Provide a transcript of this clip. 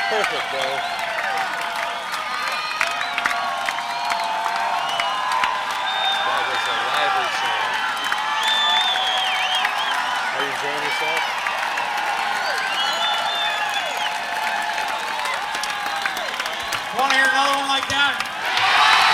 perfect, bro. That was a lively song. Are you enjoying yourself? Want to hear another